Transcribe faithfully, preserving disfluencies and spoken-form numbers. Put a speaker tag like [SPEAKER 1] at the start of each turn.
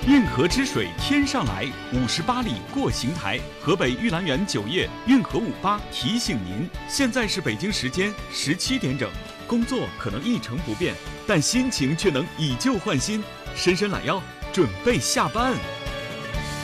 [SPEAKER 1] 运河之水天上来，五十八里过邢台。河北玉兰园酒业运河五八提醒您，现在是北京时间十七点整。工作可能一成不变，但心情却能以旧换新。伸伸懒腰，准备下班。